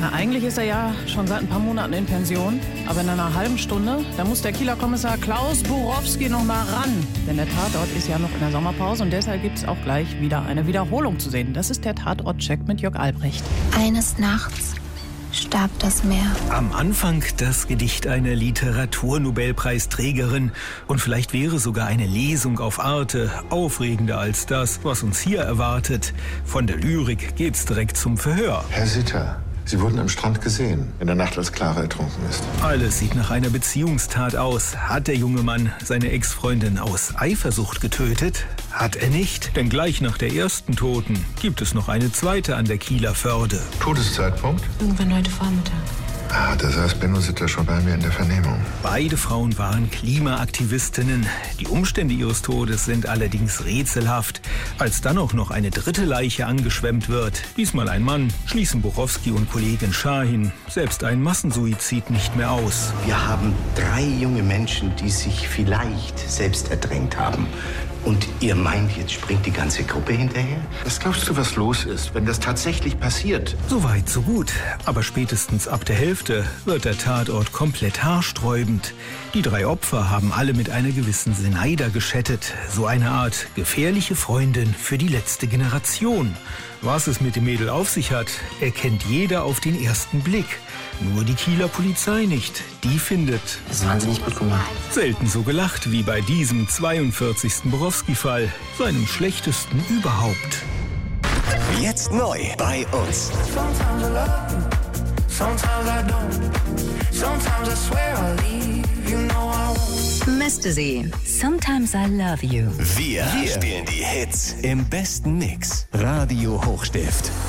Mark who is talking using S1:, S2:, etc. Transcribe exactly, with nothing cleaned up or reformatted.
S1: Na, eigentlich ist er ja schon seit ein paar Monaten in Pension. Aber in einer halben Stunde, da muss der Kieler Kommissar Klaus Borowski noch mal ran. Denn der Tatort ist ja noch in der Sommerpause und deshalb gibt es auch gleich wieder eine Wiederholung zu sehen. Das ist der Tatort-Check mit Jörg Albrecht.
S2: Eines Nachts starb das Meer.
S3: Am Anfang das Gedicht einer Literaturnobelpreisträgerin. Und vielleicht wäre sogar eine Lesung auf Arte aufregender als das, was uns hier erwartet. Von der Lyrik geht's direkt zum Verhör.
S4: Herr Sitter, Sie wurden am Strand gesehen, in der Nacht, als Clara ertrunken ist.
S3: Alles sieht nach einer Beziehungstat aus. Hat der junge Mann seine Ex-Freundin aus Eifersucht getötet? Hat er nicht, denn gleich nach der ersten Toten gibt es noch eine zweite an der Kieler Förde.
S4: Todeszeitpunkt?
S2: Irgendwann heute Vormittag.
S4: Ah, da saß Benno Sitter schon bei mir in der Vernehmung.
S3: Beide Frauen waren Klimaaktivistinnen. Die Umstände ihres Todes sind allerdings rätselhaft. Als dann auch noch eine dritte Leiche angeschwemmt wird, diesmal ein Mann, schließen Borowski und Kollegin Schahin selbst ein Massensuizid nicht mehr aus.
S5: Wir haben drei junge Menschen, die sich vielleicht selbst ertränkt haben. Und ihr meint, jetzt springt die ganze Gruppe hinterher?
S4: Was glaubst du, was los ist, wenn das tatsächlich passiert?
S3: Soweit, so gut. Aber spätestens ab der Hälfte wird der Tatort komplett haarsträubend. Die drei Opfer haben alle mit einer gewissen Senaida geschattet. So eine Art gefährliche Freundin für die letzte Generation. Was es mit dem Mädel auf sich hat, erkennt jeder auf den ersten Blick. Nur die Kieler Polizei nicht. Die findet...
S5: Das ist wahnsinnig gut gemacht.
S3: Selten so gelacht wie bei diesem zweiundvierzigsten Borowski-Fall. Seinem schlechtesten überhaupt.
S6: Jetzt neu bei uns.
S7: Mister Z, Sometimes I Love You.
S6: Wir, Wir spielen die Hits im besten Mix. Radio Hochstift.